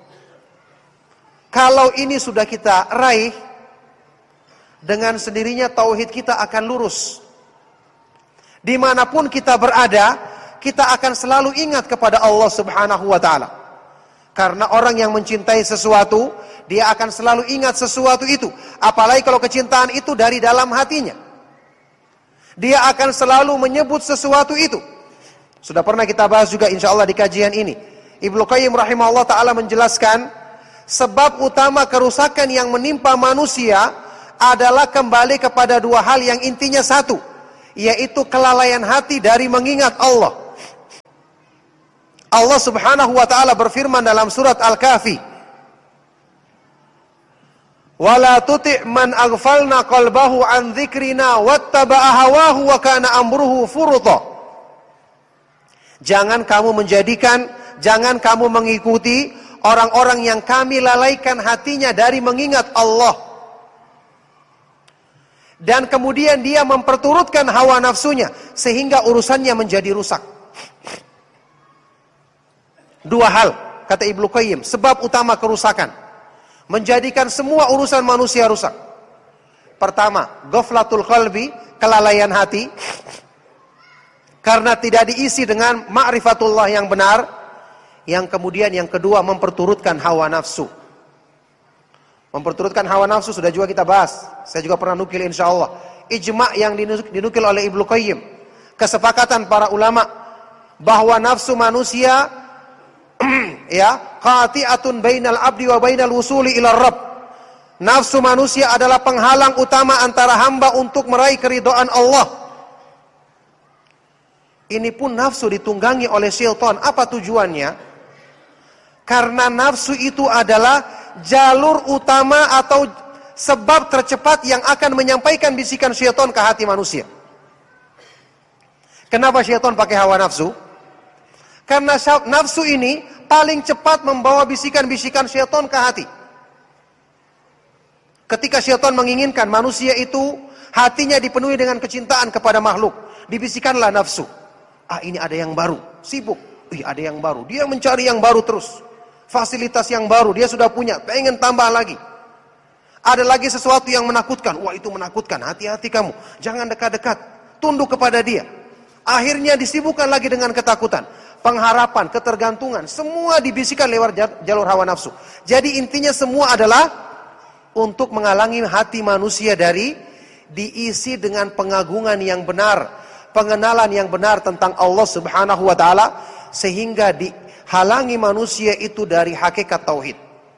S2: Kalau ini sudah kita raih, dengan sendirinya tauhid kita akan lurus. Dimanapun kita berada, kita akan selalu ingat kepada Allah Subhanahu wa taala. Karena orang yang mencintai sesuatu, dia akan selalu ingat sesuatu itu. Apalagi kalau kecintaan itu dari dalam hatinya. Dia akan selalu menyebut sesuatu itu. Sudah pernah kita bahas juga insyaallah di kajian ini. Ibnu Qayyim rahimahullah ta'ala menjelaskan, sebab utama kerusakan yang menimpa manusia adalah kembali kepada dua hal yang intinya satu, yaitu kelalaian hati dari mengingat Allah. Allah Subhanahu wa ta'ala berfirman dalam surat Al-Kahfi, wala tuti' man aghfalna qalbahu an dzikrina wattaba'a hawahu wa kana amruhu furuta. Jangan kamu mengikuti orang-orang yang kami lalaikan hatinya dari mengingat Allah, dan kemudian dia memperturutkan hawa nafsunya sehingga urusannya menjadi rusak. Dua hal, kata Ibnu Qayyim, sebab utama kerusakan, menjadikan semua urusan manusia rusak. Pertama, ghaflatul qalbi, kelalaian hati, karena tidak diisi dengan ma'rifatullah yang benar. Yang kemudian yang kedua, memperturutkan hawa nafsu. Memperturutkan hawa nafsu sudah juga kita bahas. Saya juga pernah nukil insyaallah. Ijma' yang dinukil oleh Ibnu Qayyim, kesepakatan para ulama bahwa nafsu manusia ya, qati'atun bainal abdi wa bainal wusuli ila rabb. Nafsu manusia adalah penghalang utama antara hamba untuk meraih keridhaan Allah. Ini pun nafsu ditunggangi oleh syaitan. Apa tujuannya? Karena nafsu itu adalah jalur utama atau sebab tercepat yang akan menyampaikan bisikan syaitan ke hati manusia. Kenapa syaitan pakai hawa nafsu? Karena nafsu ini paling cepat membawa bisikan-bisikan syaitan ke hati. Ketika syaitan menginginkan manusia itu hatinya dipenuhi dengan kecintaan kepada makhluk, dibisikanlah nafsu. Ini ada yang baru, sibuk. Ada yang baru, dia mencari yang baru terus. Fasilitas yang baru, dia sudah punya, pengen tambah lagi. Ada lagi sesuatu yang menakutkan. Wah, itu menakutkan, hati-hati kamu. Jangan dekat-dekat, tunduk kepada dia. Akhirnya disibukkan lagi dengan ketakutan, pengharapan, ketergantungan. Semua dibisikkan lewat jalur hawa nafsu. Jadi intinya semua adalah untuk menghalangi hati manusia dari diisi dengan pengagungan yang benar, pengenalan yang benar tentang Allah Subhanahu wa taala, sehingga dihalangi manusia itu dari hakikat tauhid.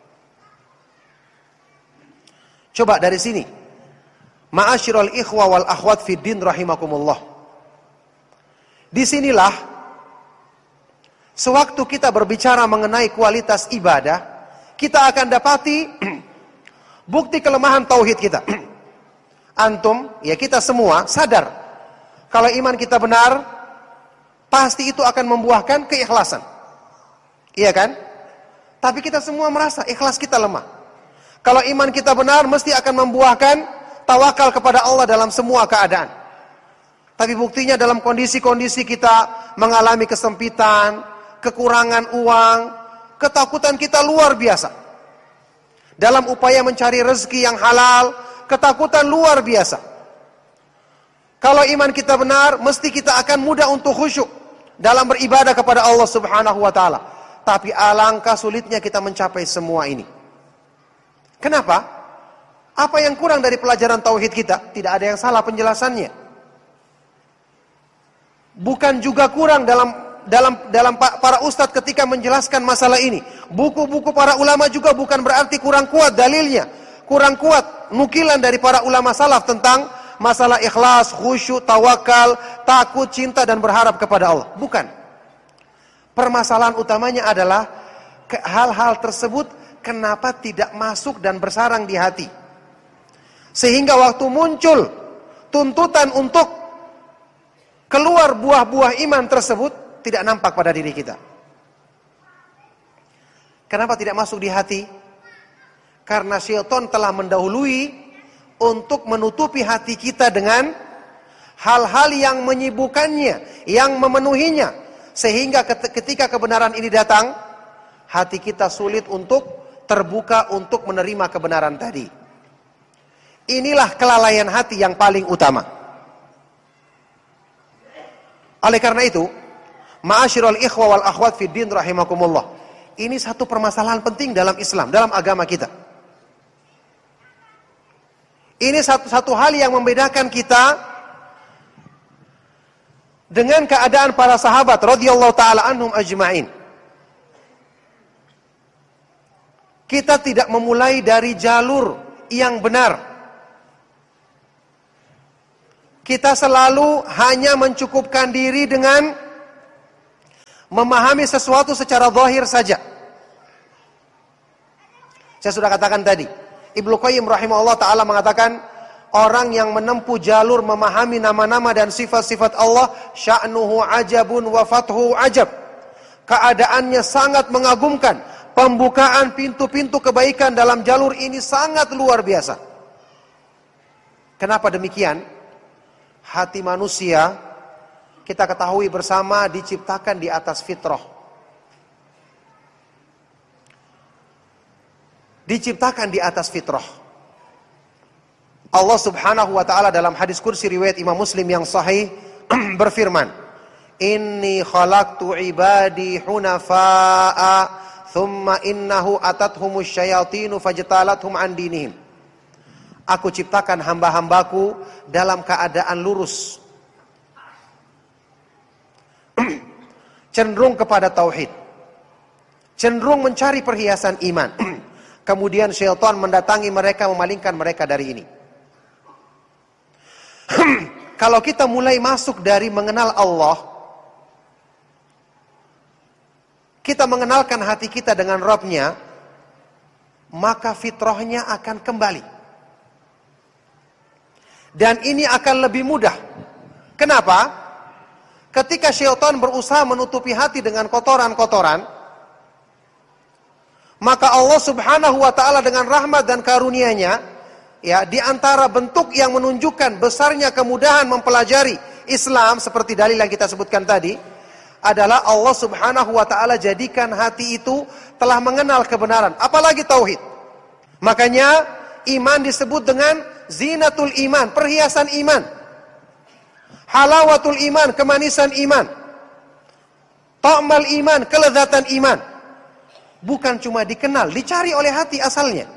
S2: Coba dari sini. Ma'asyiral ikhwa wal akhwat fid din rahimakumullah. Disinilah sewaktu kita berbicara mengenai kualitas ibadah, kita akan dapati bukti kelemahan tauhid kita. Antum, ya kita semua sadar kalau iman kita benar, pasti itu akan membuahkan keikhlasan. Iya kan? Tapi kita semua merasa ikhlas kita lemah. Kalau iman kita benar, mesti akan membuahkan tawakal kepada Allah dalam semua keadaan. Tapi buktinya dalam kondisi-kondisi kita mengalami kesempitan, kekurangan uang, ketakutan kita luar biasa. Dalam upaya mencari rezeki yang halal, ketakutan luar biasa. Kalau iman kita benar, mesti kita akan mudah untuk khusyuk dalam beribadah kepada Allah Subhanahu wa taala. Tapi alangkah sulitnya kita mencapai semua ini. Kenapa? Apa yang kurang dari pelajaran tauhid kita? Tidak ada yang salah penjelasannya. Bukan juga kurang dalam para ustadz ketika menjelaskan masalah ini. Buku-buku para ulama juga bukan berarti kurang kuat dalilnya, kurang kuat nukilan dari para ulama salaf tentang masalah ikhlas, khusyuk, tawakal, takut, cinta dan berharap kepada Allah. Bukan. Permasalahan utamanya adalah hal-hal tersebut kenapa tidak masuk dan bersarang di hati. Sehingga waktu muncul tuntutan untuk keluar buah-buah iman tersebut tidak nampak pada diri kita. Kenapa tidak masuk di hati? Karena syaitan telah mendahului untuk menutupi hati kita dengan hal-hal yang menyibukkannya, yang memenuhinya. Sehingga ketika kebenaran ini datang, hati kita sulit untuk terbuka untuk menerima kebenaran tadi. Inilah kelalaian hati yang paling utama. Oleh karena itu, ma'asyiral ikhwa wal akhwat fid din rahimakumullah. Ini satu permasalahan penting dalam Islam, dalam agama kita. Ini satu hal yang membedakan kita dengan keadaan para sahabat radhiyallahu taala anhum ajma'in. Kita tidak memulai dari jalur yang benar. Kita selalu hanya mencukupkan diri dengan memahami sesuatu secara zahir saja. Saya sudah katakan tadi, Ibnu Qayyim rahimahullah ta'ala mengatakan, orang yang menempuh jalur memahami nama-nama dan sifat-sifat Allah, sya'nuhu ajabun wa fathu ajab. Keadaannya sangat mengagumkan. Pembukaan pintu-pintu kebaikan dalam jalur ini sangat luar biasa. Kenapa demikian? Hati manusia, kita ketahui bersama, diciptakan di atas fitrah. Diciptakan di atas fitrah. Allah Subhanahu wa ta'ala dalam hadis kursi riwayat Imam Muslim yang sahih berfirman, Inni khalaqtu ibadi hunafa'a thumma innahu atathumus syayatinu fajtalathum an dinihim. Aku ciptakan hamba-hambaku dalam keadaan lurus, cenderung kepada tauhid, cenderung mencari perhiasan iman. Kemudian syaitan mendatangi mereka, memalingkan mereka dari ini. Kalau kita mulai masuk dari mengenal Allah, kita mengenalkan hati kita dengan Rabb-Nya, maka fitrahnya akan kembali. Dan ini akan lebih mudah. Kenapa? Ketika syaitan berusaha menutupi hati dengan kotoran-kotoran, maka Allah Subhanahu wa ta'ala dengan rahmat dan karunia-Nya, ya, di antara bentuk yang menunjukkan besarnya kemudahan mempelajari Islam seperti dalil yang kita sebutkan tadi, adalah Allah Subhanahu wa ta'ala jadikan hati itu telah mengenal kebenaran, apalagi tauhid. Makanya iman disebut dengan zinatul iman, perhiasan iman. Halawatul iman, kemanisan iman. Ta'mal iman, kelezatan iman. Bukan cuma dikenal, dicari oleh hati asalnya.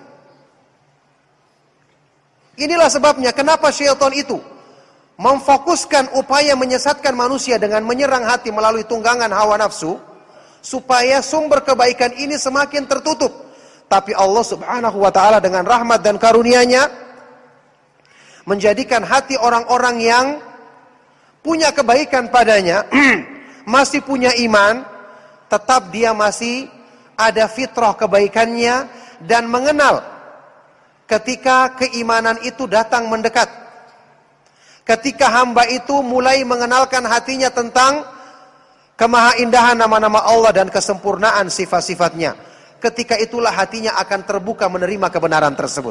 S2: Inilah sebabnya kenapa syaitan itu memfokuskan upaya menyesatkan manusia dengan menyerang hati melalui tunggangan hawa nafsu, supaya sumber kebaikan ini semakin tertutup. Tapi Allah Subhanahu wa ta'ala dengan rahmat dan karunia-Nya menjadikan hati orang-orang yang punya kebaikan padanya, masih punya iman, tetap dia masih ada fitrah kebaikannya dan mengenal ketika keimanan itu datang mendekat. Ketika hamba itu mulai mengenalkan hatinya tentang kemahaindahan nama-nama Allah dan kesempurnaan sifat-sifatnya, ketika itulah hatinya akan terbuka menerima kebenaran tersebut.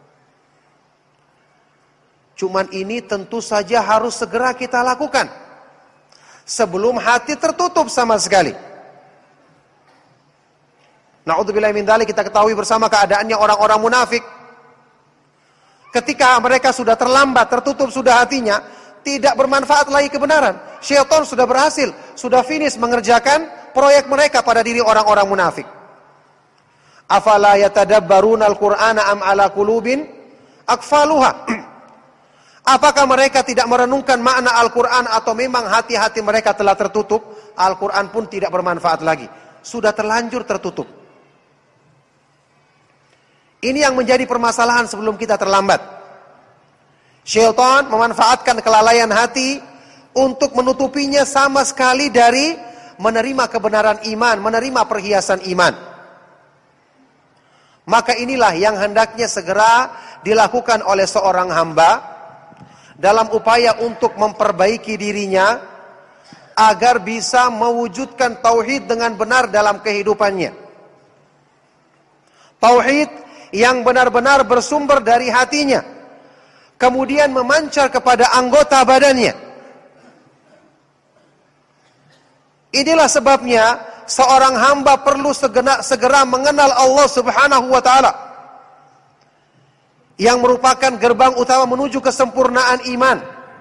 S2: Cuman ini tentu saja harus segera kita lakukan sebelum hati tertutup sama sekali. Na'udzubillah min dzalik, kita ketahui bersama keadaannya orang-orang munafik. Ketika mereka sudah terlambat, tertutup sudah hatinya, tidak bermanfaat lagi kebenaran. Syaitan sudah berhasil, sudah finish mengerjakan proyek mereka pada diri orang-orang munafik. Afala yatadabbaruna al-Qur'ana am ala qulubin aqfaluha. Apakah mereka tidak merenungkan makna Al-Quran, atau memang hati-hati mereka telah tertutup? Al-Quran pun tidak bermanfaat lagi, sudah terlanjur tertutup. Ini yang menjadi permasalahan sebelum kita terlambat. Syaitan memanfaatkan kelalaian hati untuk menutupinya sama sekali dari menerima kebenaran iman, menerima perhiasan iman. Maka inilah yang hendaknya segera dilakukan oleh seorang hamba dalam upaya untuk memperbaiki dirinya agar bisa mewujudkan tauhid dengan benar dalam kehidupannya. Tauhid yang benar-benar bersumber dari hatinya, kemudian memancar kepada anggota badannya. Inilah sebabnya seorang hamba perlu segera mengenal Allah Subhanahu wa ta'ala, yang merupakan gerbang utama menuju kesempurnaan iman.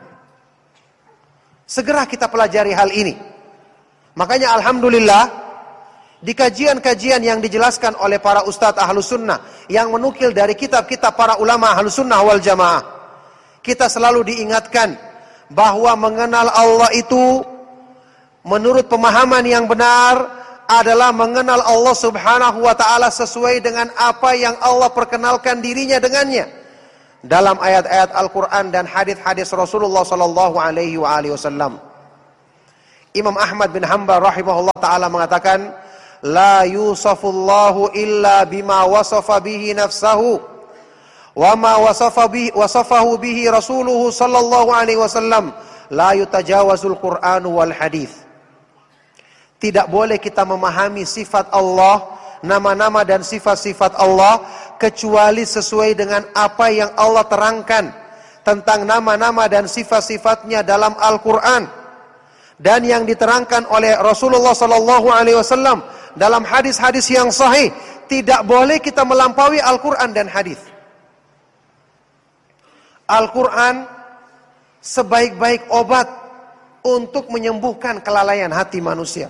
S2: Segera kita pelajari hal ini. Makanya alhamdulillah, di kajian-kajian yang dijelaskan oleh para ustadz Ahlus Sunnah, yang menukil dari kitab-kitab para ulama Ahlus Sunnah wal Jamaah, kita selalu diingatkan bahwa mengenal Allah itu menurut pemahaman yang benar adalah mengenal Allah Subhanahu wa ta'ala sesuai dengan apa yang Allah perkenalkan dirinya dengannya dalam ayat-ayat Al-Quran dan hadis-hadis Rasulullah sallallahu alaihi wasallam. Imam Ahmad bin Hanbal rahimahullah ta'ala mengatakan, la yusafullahu illa bima wasafa bihi nafsahu wa ma wasafahu bihi rasuluhu sallallahu alaihi wasallam, la yutajawazul Qur'anu wal hadith. Tidak boleh kita memahami sifat Allah, nama-nama dan sifat-sifat Allah, kecuali sesuai dengan apa yang Allah terangkan tentang nama-nama dan sifat-sifatnya dalam Al-Quran, dan yang diterangkan oleh Rasulullah SAW dalam hadis-hadis yang sahih. Tidak boleh kita melampaui Al-Quran dan hadis. Al-Quran sebaik-baik obat untuk menyembuhkan kelalaian hati manusia.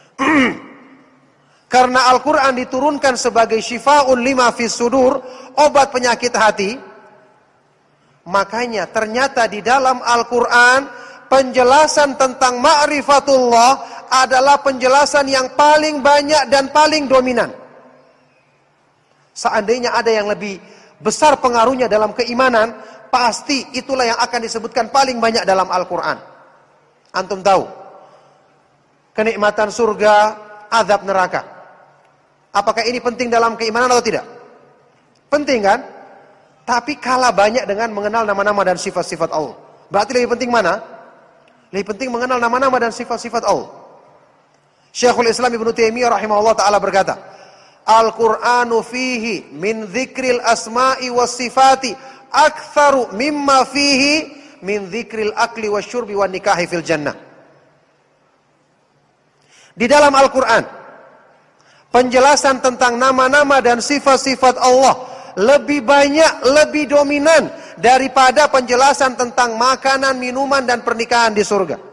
S2: Karena Al-Quran diturunkan sebagai syifa'un lima fis sudur, obat penyakit hati. Makanya ternyata di dalam Al-Quran penjelasan tentang ma'rifatullah adalah penjelasan yang paling banyak dan paling dominan. Seandainya ada yang lebih besar pengaruhnya dalam keimanan, pasti itulah yang akan disebutkan paling banyak dalam Al-Quran. Antum tahu kenikmatan surga, azab neraka. Apakah ini penting dalam keimanan atau tidak? Penting kan? Tapi kalah banyak dengan mengenal nama-nama dan sifat-sifat Allah. Berarti lebih penting mana? Lebih penting mengenal nama-nama dan sifat-sifat Allah. Syekhul Islam Ibnu Taimiyah rahimahullah ta'ala berkata, Al-Qur'anu fihi min dzikril asma'i was sifati aktsaru mimma fihi min dzikril akli wasyurbi wan nikahi fil jannah. Di dalam Al-Qur'an penjelasan tentang nama-nama dan sifat-sifat Allah lebih banyak, lebih dominan daripada penjelasan tentang makanan, minuman dan pernikahan di surga.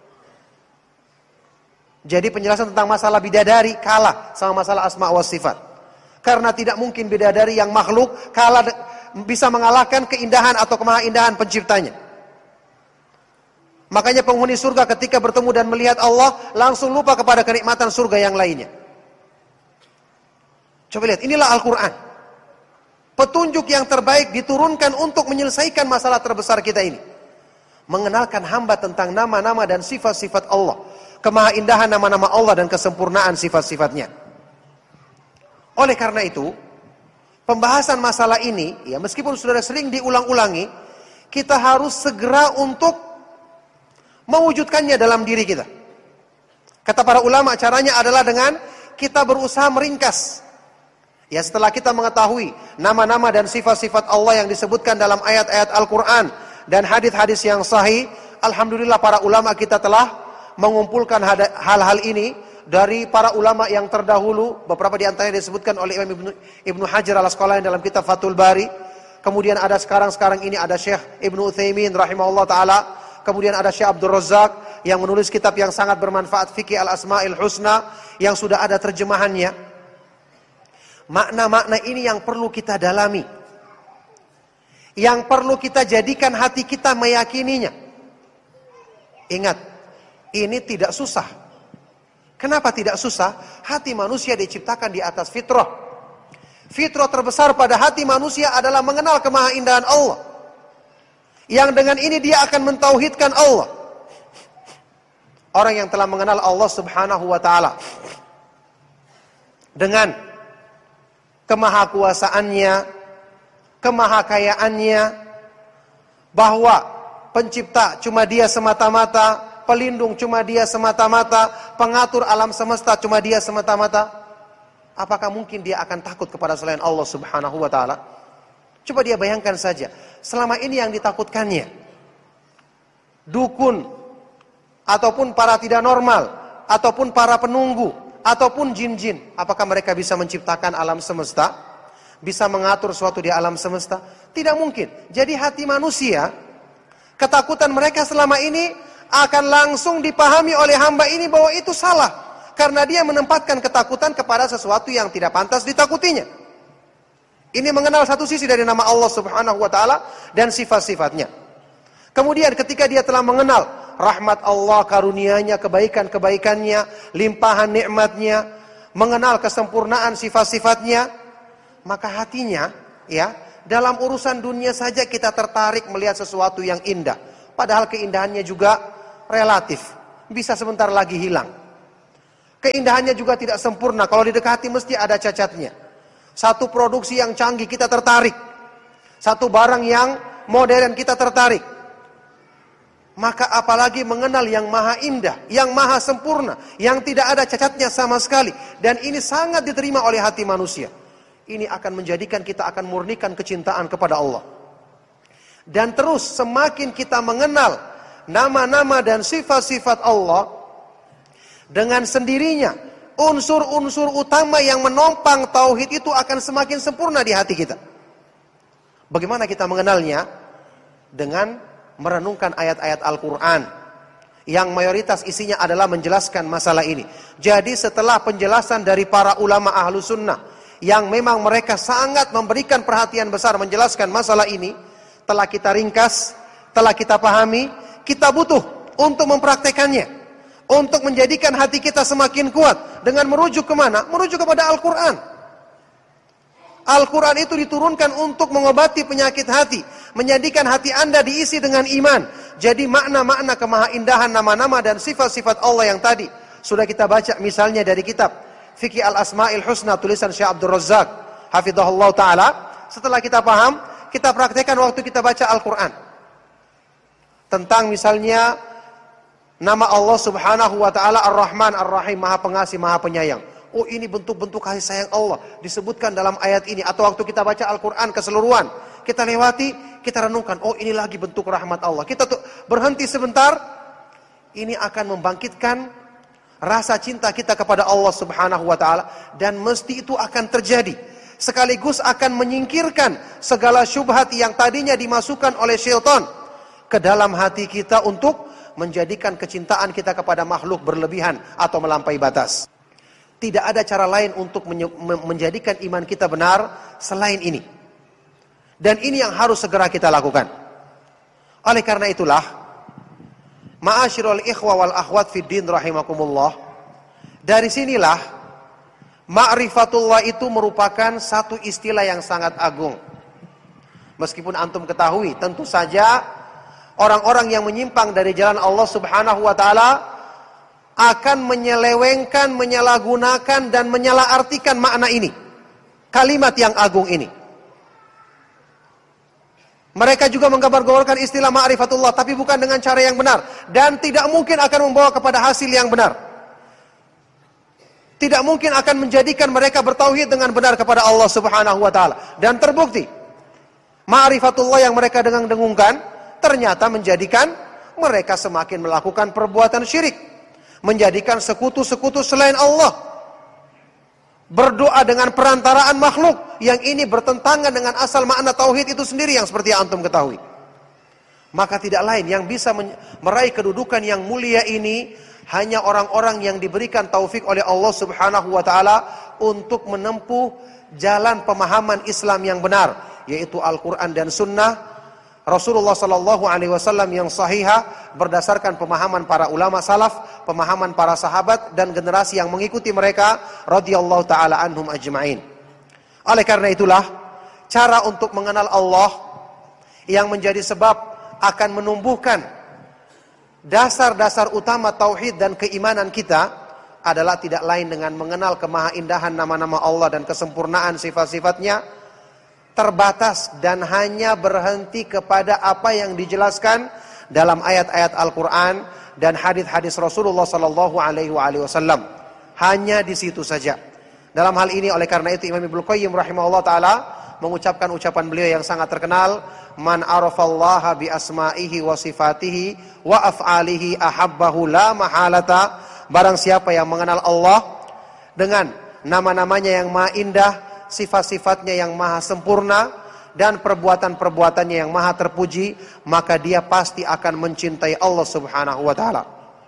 S2: Jadi penjelasan tentang masalah bidadari kalah sama masalah asma wa sifat. Karena tidak mungkin bidadari yang makhluk bisa mengalahkan keindahan atau kemahaindahan penciptanya. Makanya penghuni surga ketika bertemu dan melihat Allah langsung lupa kepada kenikmatan surga yang lainnya. Coba lihat, inilah Al-Quran. Petunjuk yang terbaik diturunkan untuk menyelesaikan masalah terbesar kita ini. Mengenalkan hamba tentang nama-nama dan sifat-sifat Allah. Kemahaindahan nama-nama Allah dan kesempurnaan sifat-sifatnya. Oleh karena itu, pembahasan masalah ini, ya meskipun sudah sering diulang-ulangi, kita harus segera untuk mewujudkannya dalam diri kita. Kata para ulama, caranya adalah dengan kita berusaha meringkas. Ya, setelah kita mengetahui nama-nama dan sifat-sifat Allah yang disebutkan dalam ayat-ayat Al-Quran dan hadis-hadis yang sahih, alhamdulillah para ulama kita telah mengumpulkan hal-hal ini dari para ulama yang terdahulu. Beberapa di antaranya disebutkan oleh Imam Ibnu Hajar al-Asqalani dalam kitab Fathul Bari. Kemudian ada sekarang ini ada Syekh Ibnu Utsaimin rahimahullah ta'ala. Kemudian ada Syekh Abdul Razak yang menulis kitab yang sangat bermanfaat, Fiqh al-Asma'il Husna, yang sudah ada terjemahannya. Makna-makna ini yang perlu kita dalami. Yang perlu kita jadikan hati kita meyakininya. Ingat, ini tidak susah. Kenapa tidak susah? Hati manusia diciptakan di atas fitrah. Fitrah terbesar pada hati manusia adalah mengenal kemahaindahan Allah. Yang dengan ini dia akan mentauhidkan Allah. Orang yang telah mengenal Allah subhanahu wa ta'ala dengan kemahakuasaannya, kemahakayaannya, bahwa pencipta cuma dia semata-mata, pelindung cuma dia semata-mata, pengatur alam semesta cuma dia semata-mata, apakah mungkin dia akan takut kepada selain Allah subhanahu wa ta'ala? Coba dia bayangkan saja, selama ini yang ditakutkannya dukun, ataupun para tidak normal, ataupun para penunggu, ataupun jin-jin. Apakah mereka bisa menciptakan alam semesta? Bisa mengatur suatu di alam semesta? Tidak mungkin. Jadi hati manusia, ketakutan mereka selama ini akan langsung dipahami oleh hamba ini bahwa itu salah. Karena dia menempatkan ketakutan kepada sesuatu yang tidak pantas ditakutinya. Ini mengenal satu sisi dari nama Allah subhanahu wa ta'ala dan sifat-sifatnya. Kemudian ketika dia telah mengenal rahmat Allah, karunia-Nya, kebaikan-kebaikannya, limpahan nikmatnya, mengenal kesempurnaan sifat-sifatnya, maka hatinya, ya, dalam urusan dunia saja kita tertarik melihat sesuatu yang indah. Padahal keindahannya juga relatif, bisa sebentar lagi hilang. Keindahannya juga tidak sempurna, kalau didekati mesti ada cacatnya. Satu produksi yang canggih kita tertarik, satu barang yang modern kita tertarik. Maka apalagi mengenal yang maha indah, yang maha sempurna, yang tidak ada cacatnya sama sekali. Dan ini sangat diterima oleh hati manusia. Ini akan menjadikan kita akan murnikan kecintaan kepada Allah. Dan terus semakin kita mengenal nama-nama dan sifat-sifat Allah, dengan sendirinya unsur-unsur utama yang menopang tauhid itu akan semakin sempurna di hati kita. Bagaimana kita mengenalnya? Dengan merenungkan ayat-ayat Al-Quran yang mayoritas isinya adalah menjelaskan masalah ini. Jadi setelah penjelasan dari para ulama ahlu sunnah yang memang mereka sangat memberikan perhatian besar menjelaskan masalah ini, telah kita ringkas, telah kita pahami, kita butuh untuk mempraktekannya, untuk menjadikan hati kita semakin kuat dengan merujuk kemana? Merujuk kepada Al-Quran. Al-Quran itu diturunkan untuk mengobati penyakit hati, menjadikan hati Anda diisi dengan iman. Jadi makna-makna kemahaindahan nama-nama dan sifat-sifat Allah yang tadi Sudah kita baca misalnya dari kitab Fiqh Al-Asma'il Husna tulisan Syekh Abdul Razzaq hafizahullah taala. Setelah kita paham, kita praktekkan waktu kita baca Al-Qur'an. Tentang misalnya nama Allah Subhanahu wa taala Ar-Rahman Ar-Rahim, Maha Pengasih, Maha Penyayang. Oh, ini bentuk-bentuk kasih sayang Allah disebutkan dalam ayat ini. Atau waktu kita baca Al-Qur'an keseluruhan, kita lewati, kita renungkan, oh ini lagi bentuk rahmat Allah. Kita tuh berhenti sebentar, ini akan membangkitkan rasa cinta kita kepada Allah Subhanahu wa taala, dan mesti itu akan terjadi. Sekaligus akan menyingkirkan segala syubhat yang tadinya dimasukkan oleh syaitan ke dalam hati kita untuk menjadikan kecintaan kita kepada makhluk berlebihan atau melampaui batas. Tidak ada cara lain untuk menjadikan iman kita benar selain ini. Dan ini yang harus segera kita lakukan. Oleh karena itulah, ma'asyiral ikhwa wal akhwat fid din rahimakumullah, dari sinilah ma'rifatullah itu merupakan satu istilah yang sangat agung. Meskipun antum ketahui, tentu saja orang-orang yang menyimpang dari jalan Allah Subhanahu wa taala akan menyelewengkan, menyalahgunakan dan menyalahartikan makna ini. Kalimat yang agung ini. Mereka juga menggambar-gambarkan istilah ma'rifatullah, tapi bukan dengan cara yang benar. Dan tidak mungkin akan membawa kepada hasil yang benar. Tidak mungkin akan menjadikan mereka bertauhid dengan benar kepada Allah Subhanahu wa ta'ala. Dan terbukti, ma'rifatullah yang mereka dengung-dengungkan, ternyata menjadikan mereka semakin melakukan perbuatan syirik. Menjadikan sekutu-sekutu selain Allah. Berdoa dengan perantaraan makhluk, yang ini bertentangan dengan asal makna tauhid itu sendiri yang seperti yang antum ketahui. Maka tidak lain yang bisa meraih kedudukan yang mulia ini hanya orang-orang yang diberikan taufik oleh Allah Subhanahu wa taala untuk menempuh jalan pemahaman Islam yang benar, yaitu Al-Qur'an dan Sunnah Rasulullah sallallahu alaihi wasallam yang sahihah berdasarkan pemahaman para ulama salaf, pemahaman para sahabat dan generasi yang mengikuti mereka radhiyallahu taala anhum ajma'in. Oleh karena itulah, cara untuk mengenal Allah yang menjadi sebab akan menumbuhkan dasar-dasar utama tauhid dan keimanan kita adalah tidak lain dengan mengenal kemahaindahan nama-nama Allah dan kesempurnaan sifat-sifatnya, terbatas dan hanya berhenti kepada apa yang dijelaskan dalam ayat-ayat Al-Quran dan hadis-hadis Rasulullah sallallahu alaihi wasallam. Hanya di situ saja. Dalam hal ini, oleh karena itu Imam Ibnu Qayyim rahimahullah taala mengucapkan ucapan beliau yang sangat terkenal, man arafallaha bi asma'ihi wa sifatihi wa af'alihi ahabbahu la mahalata. Barang siapa yang mengenal Allah dengan nama-namanya yang maha indah, sifat-sifatnya yang maha sempurna, dan perbuatan-perbuatannya yang maha terpuji, maka dia pasti akan mencintai Allah Subhanahu wa taala.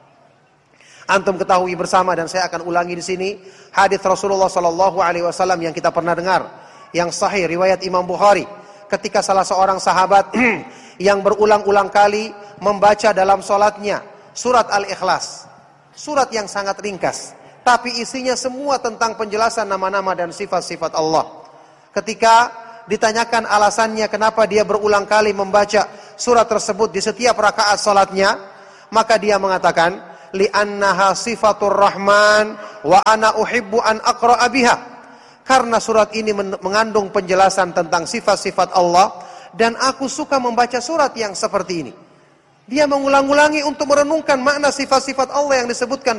S2: Antum ketahui bersama, dan saya akan ulangi di sini, hadis Rasulullah sallallahu alaihi wasallam yang kita pernah dengar, yang sahih riwayat Imam Bukhari, ketika salah seorang sahabat yang berulang-ulang kali membaca dalam salatnya surat Al-Ikhlas, surat yang sangat ringkas, tapi isinya semua tentang penjelasan nama-nama dan sifat-sifat Allah. Ketika ditanyakan alasannya kenapa dia berulang kali membaca surat tersebut di setiap rakaat salatnya, maka dia mengatakan, li'annaha sifatur rahman wa ana uhibbu an aqra'a biha. Karena surat ini mengandung penjelasan tentang sifat-sifat Allah, dan aku suka membaca surat yang seperti ini. Dia mengulang-ulangi untuk merenungkan makna sifat-sifat Allah yang disebutkan